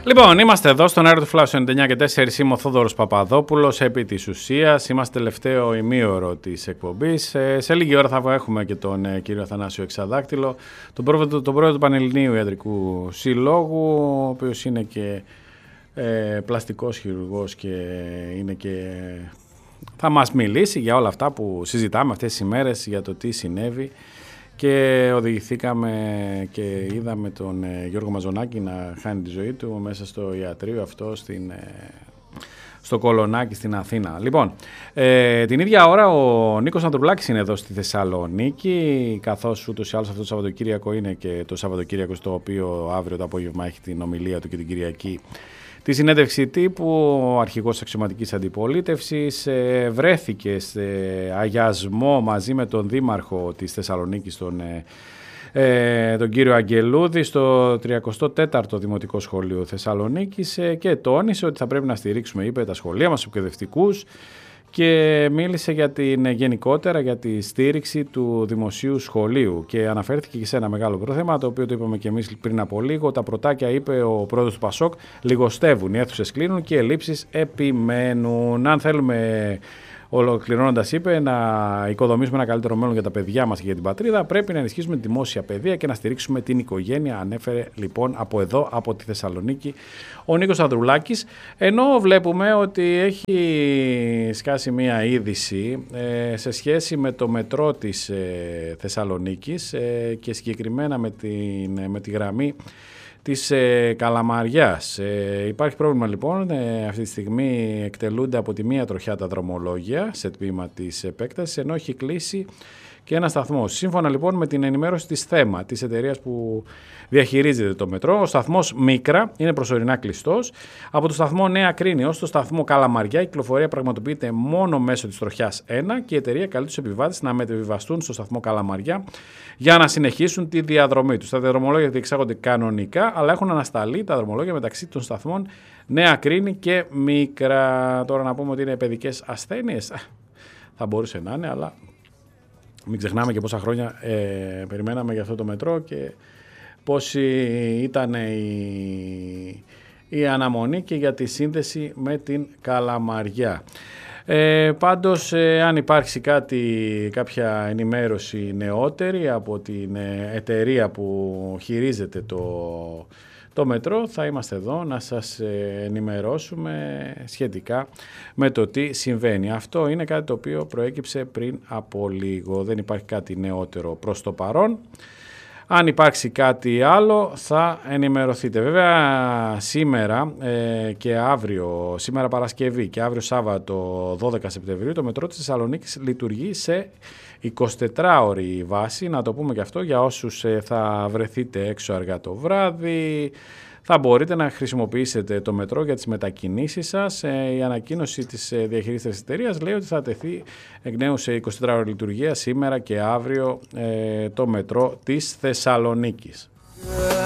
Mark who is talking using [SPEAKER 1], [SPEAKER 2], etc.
[SPEAKER 1] Λοιπόν, είμαστε εδώ στον αέρα του Flash 99 και 4. Είμαι ο Θόδωρος Παπαδόπουλος. Επί της ουσίας, είμαστε τελευταίο ημίωρο της εκπομπής. Σε λίγη ώρα θα έχουμε και τον κύριο Αθανάσιο Εξαδάκτυλο, τον πρόεδρο του Πανελληνίου Ιατρικού Συλλόγου, ο οποίος είναι και πλαστικός χειρουργός και είναι και θα μας μιλήσει για όλα αυτά που συζητάμε αυτές τις ημέρες, για το τι συνέβη. Και οδηγηθήκαμε και είδαμε τον Γιώργο Μαζονάκη να χάνει τη ζωή του μέσα στο ιατρείο αυτό στο Κολονάκι στην Αθήνα. Λοιπόν, την ίδια ώρα ο Νίκος Ανδρουλάκης είναι εδώ στη Θεσσαλονίκη, καθώς ούτως ή άλλως αυτό το Σαββατοκύριακο είναι και το Σαββατοκύριακο στο οποίο αύριο το απόγευμα έχει την ομιλία του και την Κυριακή. Τη συνέντευξη τύπου, ο αρχηγός αξιωματικής αντιπολίτευσης βρέθηκε σε αγιασμό μαζί με τον δήμαρχο της Θεσσαλονίκης, τον κύριο Αγγελούδη, στο 34ο Δημοτικό Σχολείο Θεσσαλονίκης και τόνισε ότι θα πρέπει να στηρίξουμε, είπε, τα σχολεία μας, τους εκπαιδευτικούς, και μίλησε γενικότερα για τη στήριξη του δημοσίου σχολείου και αναφέρθηκε και σε ένα μεγάλο πρόθεμα, το οποίο το είπαμε και εμείς πριν από λίγο. Τα πρωτάκια, είπε ο πρόεδρος του ΠΑΣΟΚ, λιγοστεύουν, οι αίθουσες κλείνουν και οι ελλείψεις επιμένουν. Αν θέλουμε, ολοκληρώνοντας, είπε, να οικοδομήσουμε ένα καλύτερο μέλλον για τα παιδιά μας και για την πατρίδα, πρέπει να ενισχύσουμε τη δημόσια παιδεία και να στηρίξουμε την οικογένεια. Ανέφερε λοιπόν από εδώ, από τη Θεσσαλονίκη, ο Νίκος Ανδρουλάκης. Ενώ βλέπουμε ότι έχει σκάσει μία είδηση σε σχέση με το μετρό της Θεσσαλονίκης και συγκεκριμένα με τη γραμμή της Καλαμαριάς. Υπάρχει πρόβλημα λοιπόν, αυτή τη στιγμή εκτελούνται από τη μία τροχιά τα δρομολόγια σε τμήμα της επέκτασης, ενώ έχει κλείσει και ένα σταθμό. Σύμφωνα λοιπόν με την ενημέρωση της ΘΕΜΑ, της εταιρείας που διαχειρίζεται το μετρό, ο σταθμός Μίκρα είναι προσωρινά κλειστός. Από το σταθμό Νέα Κρίνη ως το σταθμό Καλαμαριά η κυκλοφορία πραγματοποιείται μόνο μέσω της τροχιάς 1 και η εταιρεία καλεί τους επιβάτες να μετεβιβαστούν στο σταθμό Καλαμαριά για να συνεχίσουν τη διαδρομή τους. Τα δρομολόγια διεξάγονται κανονικά, αλλά έχουν ανασταλεί τα δρομολόγια μεταξύ των σταθμών Νέα Κρίνη και Μίκρα. Τώρα να πούμε ότι είναι παιδικές ασθένειες. Θα μπορούσε να είναι, αλλά μην ξεχνάμε και πόσα χρόνια περιμέναμε για αυτό το μετρό και πόση ήταν η αναμονή και για τη σύνδεση με την Καλαμαριά. Πάντως, αν υπάρξει κάποια ενημέρωση νεότερη από την εταιρεία που χειρίζεται το μετρό, θα είμαστε εδώ να σας ενημερώσουμε σχετικά με το τι συμβαίνει. Αυτό είναι κάτι το οποίο προέκυψε πριν από λίγο. Δεν υπάρχει κάτι νεότερο προς το παρόν. Αν υπάρξει κάτι άλλο θα ενημερωθείτε. Βέβαια σήμερα και αύριο, σήμερα Παρασκευή και αύριο Σάββατο 12 Σεπτεμβρίου, το μετρό της Θεσσαλονίκης λειτουργεί σε 24ωρη βάση. Να το πούμε και αυτό για όσους θα βρεθείτε έξω αργά το βράδυ. Θα μπορείτε να χρησιμοποιήσετε το μετρό για τις μετακινήσεις σας. Η ανακοίνωση της διαχειρίστριας εταιρείας λέει ότι θα τεθεί εκ νέου σε 24ωρη λειτουργία σήμερα και αύριο το μετρό της Θεσσαλονίκης.